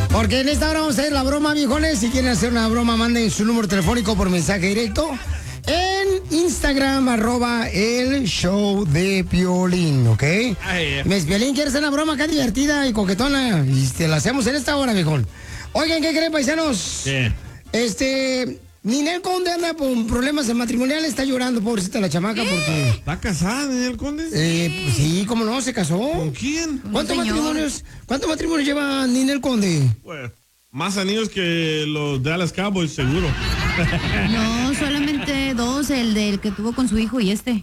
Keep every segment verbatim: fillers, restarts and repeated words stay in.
Porque en esta hora vamos a hacer la broma, viejones. Si quieren hacer una broma, manden su número telefónico por mensaje directo en Instagram, arroba el show de Piolín, ¿ok? Ay, Mes Piolín quiere hacer una broma acá divertida y coquetona y te la hacemos en esta hora, viejón. Oigan, ¿qué creen, paisanos? ¿Qué? Este, Ninel Conde anda con problemas matrimoniales, está llorando, pobrecita la chamaca, porque... ¿Está casada, Ninel Conde? Eh, pues sí, ¿cómo no? ¿Se casó? ¿Con quién? ¿Cuántos matrimonios, ¿Cuántos matrimonios lleva Ninel Conde? Pues, más anillos que los de Dallas Cowboys, seguro. No, solamente dos, el del que tuvo con su hijo y este.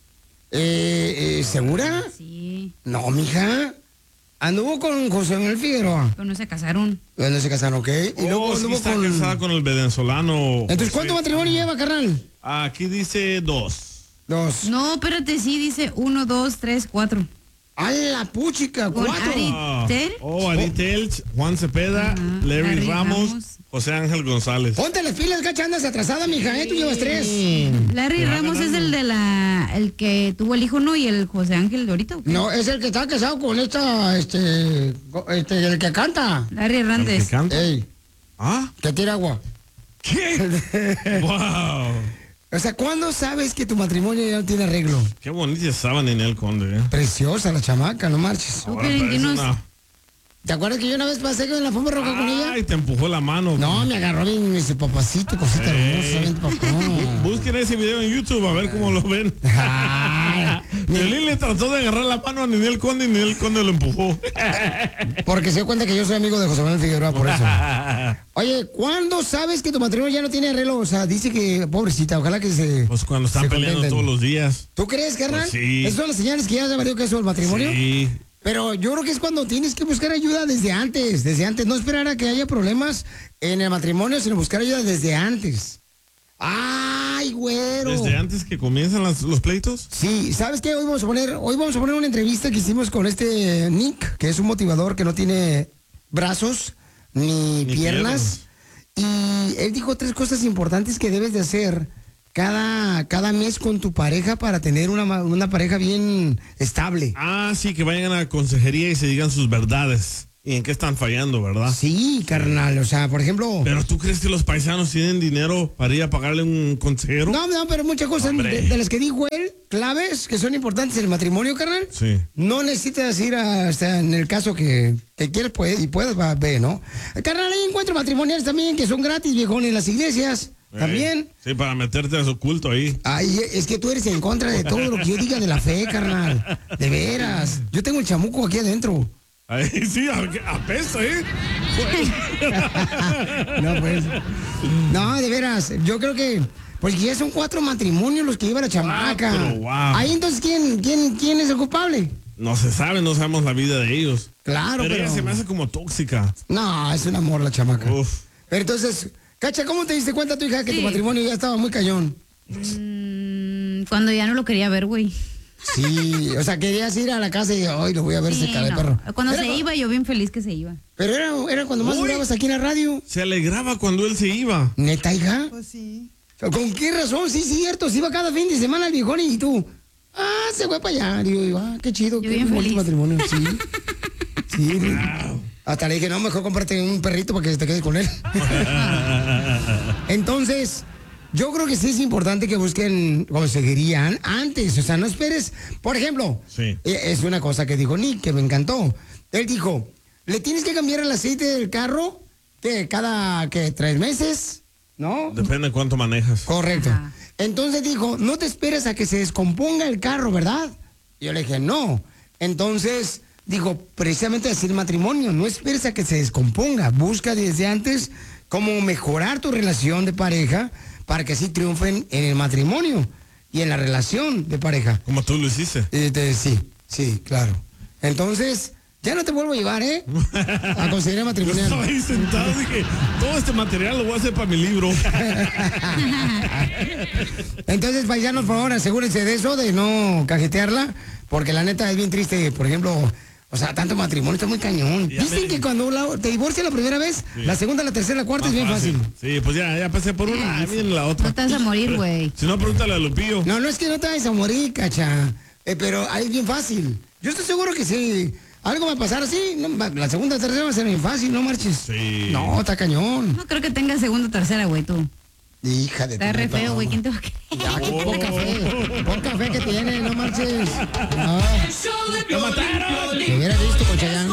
Eh, eh, ¿Segura? Sí, No, mija. Anduvo con José Manuel Figueroa. pero no se casaron. Bueno, se casaron, ¿ok? Y luego Oh, sí anduvo está con... casada con el venezolano. Entonces, ¿cuántos matrimonios lleva, carnal? Aquí dice dos. Dos. No, espérate, sí, dice uno, dos, tres, cuatro. ¡A la puchica! Con ¡Cuatro! Ari. Ah, Tel. oh, Ari Telch, Juan Cepeda, Ajá, Larry, Larry Ramos, Ramos. José Ángel González. Ponte las pilas, gacha, andas atrasada, mija, ¿eh? Tú llevas tres. Larry Ya Ramos ganando. es el de la, el que tuvo el hijo, ¿no? Y el José Ángel de ahorita, ¿o qué? No, es el que está casado con esta, este, co- este, el que canta. Larry ¿El que Hernández. canta? Ey, ¿Ah? que tira agua. ¿Qué? ¡Wow! O sea, ¿cuándo sabes que tu matrimonio ya no tiene arreglo? Qué bonita estaba Ninel Conde, ¿eh? Preciosa la chamaca, no marches. Tú, Ahora Piolín, parece dinos- una- ¿Te acuerdas que yo una vez pasé en la forma roja con ella? Ay, te empujó la mano. No, me agarró bien y me dice, papacito, cosita Ey. hermosa, ven papá. Busquen ese video en YouTube a ver cómo lo ven. Ay, Violín le trató de agarrar la mano a Ninel Conde y Ninel Conde lo empujó. porque se dio cuenta que yo soy amigo de José Manuel Figueroa, por eso. Oye, ¿cuándo sabes que tu matrimonio ya no tiene arreglo? O sea, dice que, pobrecita, ojalá que se... Pues cuando están se peleando contenten. todos los días. ¿Tú crees, carnal? Pues sí. ¿Esas son las señales que ya se valió que eso el matrimonio? Sí. Pero yo creo que es cuando tienes que buscar ayuda desde antes, desde antes. No esperar a que haya problemas en el matrimonio, sino buscar ayuda desde antes. ¡Ay, güero! Desde antes que comienzan las- los pleitos. Sí, ¿sabes qué? Hoy vamos a poner, hoy vamos a poner una entrevista que hicimos con este Nick, que es un motivador que no tiene brazos ni, Ni piernas. Y él dijo tres cosas importantes que debes de hacer cada, cada mes con tu pareja para tener una, ma- una pareja bien estable. Ah, sí, que vayan a la consejería y se digan sus verdades. Y en qué están fallando, ¿verdad? Sí, carnal, o sea, por ejemplo... Pero ¿tú crees que los paisanos tienen dinero para ir a pagarle un consejero? No, no, pero muchas cosas Hombre. de, de las que dijo él, claves, que son importantes en el matrimonio, carnal. Sí. No necesitas ir hasta en el caso que, que quieres puede, y puedas va, ver, ¿no? Carnal, hay encuentros matrimoniales también que son gratis, viejón, en las iglesias. También. Eh, sí, para meterte a su culto ahí. Ay, es que tú eres en contra de todo lo que yo diga de la fe, carnal. De veras. Yo tengo el chamuco aquí adentro. Ahí sí, a- apesta, ¿eh? No, pues. No, de veras. Yo creo que. Pues ya son cuatro matrimonios los que lleva la chamaca. Cuatro, wow. Ahí entonces, ¿quién, quién, quién es el culpable? No se sabe, no sabemos la vida de ellos. Claro, pero, pero. ella se me hace como tóxica. No, es un amor la chamaca. Uf. Pero entonces, Cacha, ¿cómo te diste cuenta tu hija que tu Sí. matrimonio ya estaba muy cañón? Mm, cuando ya no lo quería ver, güey. Sí, o sea, querías ir a la casa y hoy lo voy a ver ese Sí, cara de no. perro. Cuando Era se cu- iba, yo bien feliz que se iba. Pero era, era cuando más Uy. durabas aquí en la radio. Se alegraba cuando él se iba. ¿Neta, hija? Pues sí. ¿Con qué razón? Sí, cierto, se iba cada fin de semana el viejón y tú. Ah, se fue para allá. Digo, yo, ah, qué chido, Yo qué bien bonito feliz. matrimonio. Sí. Sí. Hasta le dije, no, mejor cómprate un perrito para que te quedes con él. Entonces, yo creo que sí es importante que busquen consejería antes. O sea, no esperes. Por ejemplo, Sí. eh, es una cosa que dijo Nick, que me encantó. Él dijo, ¿le tienes que cambiar el aceite del carro? ¿Qué? ¿Cada que tres meses? ¿No? Depende de cuánto manejas. Correcto. Ajá. Entonces dijo, no te esperes a que se descomponga el carro, ¿verdad? Y yo le dije, no. Entonces dijo, precisamente así el matrimonio, no esperes a que se descomponga. Busca desde antes cómo mejorar tu relación de pareja para que así triunfen en el matrimonio y en la relación de pareja. Como tú lo hiciste. Este, sí, sí, claro. Entonces, ya no te vuelvo a llevar, ¿eh? A conseguir Yo matrimonial. estaba ahí sentado y dije, todo este material lo voy a hacer para mi libro. Entonces, paisanos, por favor, asegúrense de eso, de no cajetearla, porque la neta es bien triste, por ejemplo, o sea, tanto matrimonio está muy cañón. Ya Dicen me- que cuando la- te divorcias la primera vez, la segunda, la tercera, la cuarta es bien fácil. Sí, pues ya, ya pasé por una, ahí viene la No otra. te vas a morir, güey. Si no, pregúntale a Lupillo. No, no es que no te vayas a morir, cacha, eh, pero ahí es bien fácil. Yo estoy seguro que sí. algo va a pasar así. No, la segunda, tercera va a ser muy fácil, ¿no, marches? Sí. No, está cañón. No creo que tenga segunda o tercera, güey, tú. Hija de Está re feo, güey. ¿Quién te va a querer? Ya, qué poca fe. Poca fe que tiene, no marches. No. ¡Lo mataron! Te hubiera visto con Chayanne.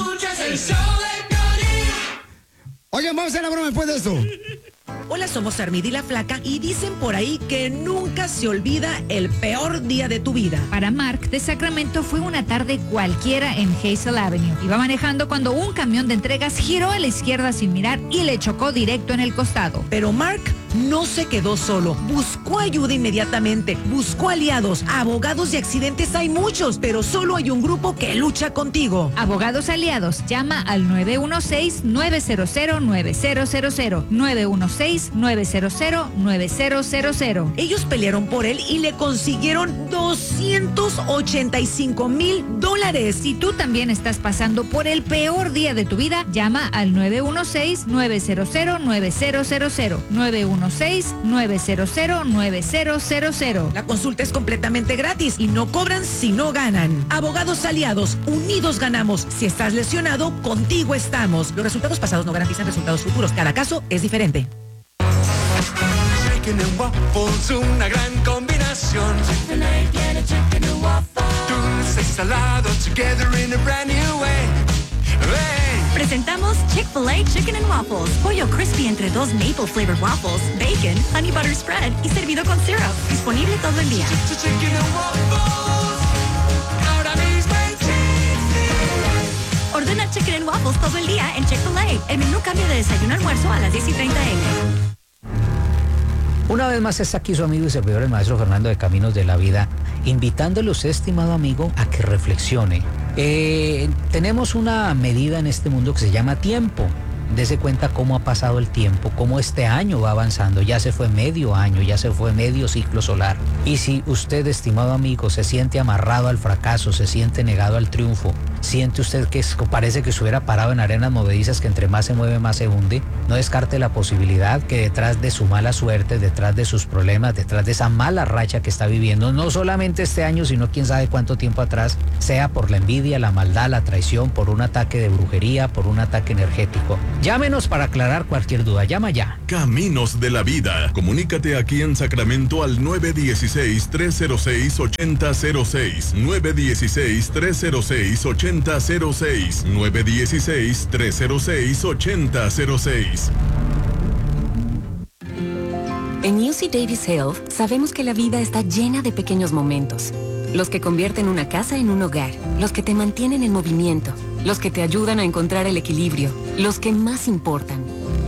Oigan, vamos a hacer la broma después de esto. Hola, somos Armida y la Flaca y dicen por ahí que nunca se olvida el peor día de tu vida. Para Mark, de Sacramento fue una tarde cualquiera en Hazel Avenue. Iba manejando cuando un camión de entregas giró a la izquierda sin mirar y le chocó directo en el costado. Pero Mark no se quedó solo. Buscó ayuda inmediatamente. Buscó aliados. Abogados de accidentes hay muchos, pero solo hay un grupo que lucha contigo. Abogados aliados, llama al nueve uno seis, nueve cero cero, nueve cero cero cero. nueve uno seis, nueve cero cero, nueve cero cero cero. Ellos pelearon por él y le consiguieron doscientos ochenta y cinco mil dólares. Si tú también estás pasando por el peor día de tu vida, llama al nueve uno seis, nueve cero cero, nueve cero cero cero. nueve uno seis, nueve cero cero, nueve cero cero cero. La consulta es completamente gratis y no cobran si no ganan. Abogados aliados, unidos ganamos. Si estás lesionado, contigo estamos. Los resultados pasados no garantizan resultados futuros. Cada caso es diferente. Chicken and waffles, una gran combinación. Dulce y salado together in a brand new way. Hey. Presentamos Chick-fil-A Chicken and Waffles. Pollo crispy entre dos maple flavored waffles, bacon, honey butter spread y servido con syrup. Disponible todo el día. Chicken and waffles, ahora mismo en Chick-fil-A. Ordena Chicken and Waffles todo el día en Chick-fil-A. El menú cambia de desayuno a almuerzo a las diez y treinta a eme. Una vez más está aquí su amigo y servidor, el maestro Fernando de Caminos de la Vida, invitándole a usted, estimado amigo, a que reflexione. Eh, tenemos una medida en este mundo que se llama tiempo. Dese cuenta cómo ha pasado el tiempo, cómo este año va avanzando. Ya se fue medio año, ya se fue medio ciclo solar. Y si usted, estimado amigo, se siente amarrado al fracaso, se siente negado al triunfo, siente usted que es, parece que se hubiera parado en arenas movedizas que entre más se mueve más se hunde, no descarte la posibilidad que detrás de su mala suerte, detrás de sus problemas, detrás de esa mala racha que está viviendo, no solamente este año, sino quién sabe cuánto tiempo atrás, sea por la envidia, la maldad, la traición, por un ataque de brujería, por un ataque energético. Llámenos para aclarar cualquier duda. Llama ya. Caminos de la Vida. Comunícate aquí en Sacramento al nueve uno seis, tres cero seis, ocho cero cero seis. nueve uno seis, tres cero seis, ocho cero cero seis. nueve uno seis, tres cero seis, ocho cero cero seis. En U C Davis Health sabemos que la vida está llena de pequeños momentos. Los que convierten una casa en un hogar, los que te mantienen en movimiento, los que te ayudan a encontrar el equilibrio, los que más importan.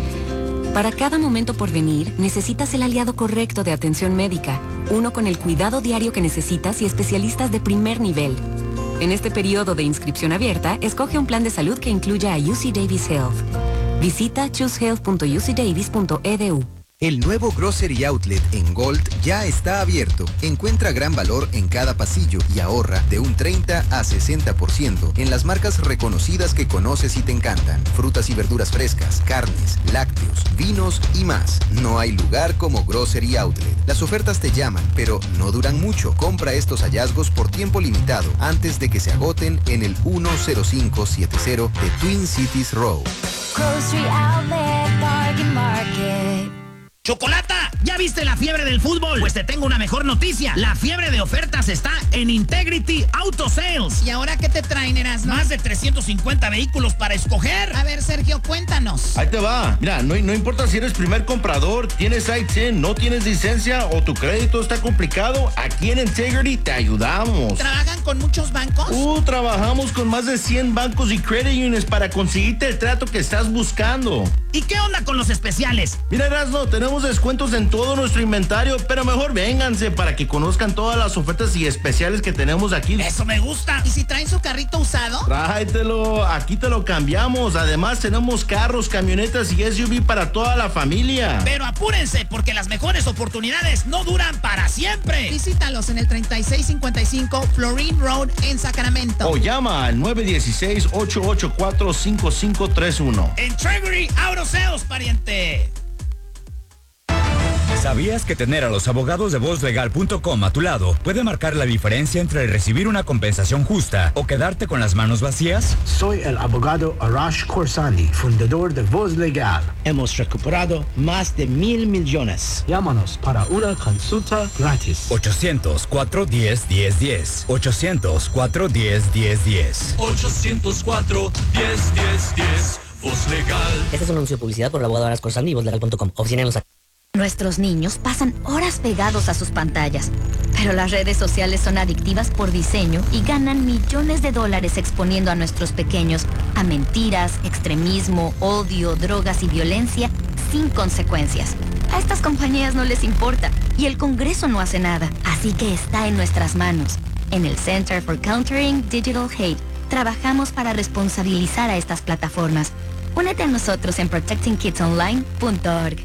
Para cada momento por venir, necesitas el aliado correcto de atención médica, uno con el cuidado diario que necesitas y especialistas de primer nivel. En este periodo de inscripción abierta, escoge un plan de salud que incluya a U C Davis Health. Visita choose health punto u c davis punto e d u. El nuevo Grocery Outlet en Gold ya está abierto. Encuentra gran valor en cada pasillo y ahorra de un treinta a sesenta por ciento en las marcas reconocidas que conoces y te encantan. Frutas y verduras frescas, carnes, lácteos, vinos y más. No hay lugar como Grocery Outlet. Las ofertas te llaman, pero no duran mucho. Compra estos hallazgos por tiempo limitado antes de que se agoten en el uno cero cinco siete cero de Twin Cities Road. Grocery Outlet, Bargain Market. ¡Chocolata! ¿Ya viste la fiebre del fútbol? Pues te tengo una mejor noticia. La fiebre de ofertas está en Integrity Auto Sales. ¿Y ahora qué te traen, Erasmo? Más de trescientos cincuenta vehículos para escoger. A ver, Sergio, cuéntanos. Ahí te va. Mira, no, no importa si eres primer comprador, tienes I T I N, no tienes licencia o tu crédito está complicado, aquí en Integrity te ayudamos. ¿Trabajan con muchos bancos? Uh, trabajamos con más de cien bancos y credit unions para conseguirte el trato que estás buscando. ¿Y qué onda con los especiales? Mira, Erasmo, tenemos descuentos en todo nuestro inventario, pero mejor vénganse para que conozcan todas las ofertas y especiales que tenemos aquí. ¡Eso me gusta! ¿Y si traen su carrito usado? Tráetelo, aquí te lo cambiamos. Además, tenemos carros, camionetas y S U V para toda la familia. Pero apúrense, porque las mejores oportunidades no duran para siempre. Visítalos en el treinta y seis cincuenta y cinco Florine Road en Sacramento. O llama al nueve uno seis, ocho ocho cuatro, cinco cinco tres uno. Integrity Auto Sales, pariente. ¿Sabías que tener a los abogados de voz legal punto com a tu lado puede marcar la diferencia entre recibir una compensación justa o quedarte con las manos vacías? Soy el abogado Arash Khorsandi, fundador de Voz Legal. Hemos recuperado más de mil millones. Llámanos para una consulta gratis. ochocientos, cuatro uno cero, uno cero uno cero. ochocientos, cuatro uno cero, uno cero uno cero. ochocientos cuatro, diez, diez, diez. Voz Legal. Este es un anuncio de publicidad por el abogado Arash Khorsandi y voz legal punto com. Oficina en Los Ángeles. Nuestros niños pasan horas pegados a sus pantallas, pero las redes sociales son adictivas por diseño y ganan millones de dólares exponiendo a nuestros pequeños a mentiras, extremismo, odio, drogas y violencia sin consecuencias. A estas compañías no les importa y el Congreso no hace nada, así que está en nuestras manos. En el Center for Countering Digital Hate, trabajamos para responsabilizar a estas plataformas. Únete a nosotros en protecting kids online punto org.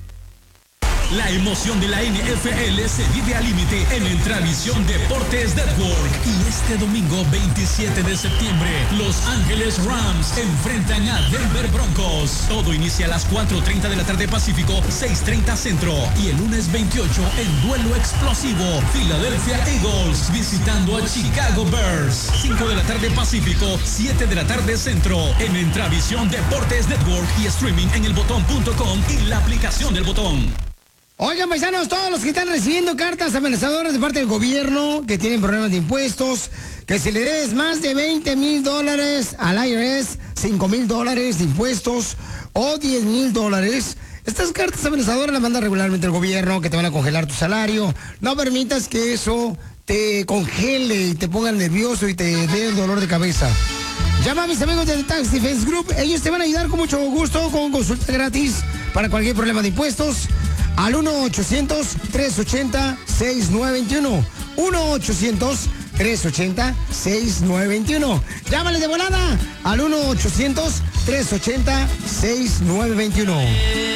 La emoción de la N F L se vive al límite en Entravisión Deportes Network. Y este domingo veintisiete de septiembre, Los Ángeles Rams enfrentan a Denver Broncos. Todo inicia a las cuatro treinta de la tarde Pacífico, seis treinta Centro. Y el lunes veintiocho, en duelo explosivo, Philadelphia Eagles visitando a Chicago Bears. cinco de la tarde Pacífico, siete de la tarde Centro. En Entravisión Deportes Network y streaming en el botón punto com y la aplicación del Botón. Oigan, paisanos, todos los que están recibiendo cartas amenazadoras de parte del gobierno, que tienen problemas de impuestos, que si le des más de veinte mil dólares al I R S, cinco mil dólares de impuestos o diez mil dólares, estas cartas amenazadoras las manda regularmente el gobierno, que te van a congelar tu salario. No permitas que eso te congele y te ponga nervioso y te dé el dolor de cabeza. Llama a mis amigos de Tax Defense Group, ellos te van a ayudar con mucho gusto, con consulta gratis para cualquier problema de impuestos. Al uno ochocientos, tres ochenta, sesenta y nueve veintiuno. uno ochocientos, tres ochenta, sesenta y nueve veintiuno. Llámale de volada al uno ochocientos, tres ochenta, sesenta y nueve veintiuno.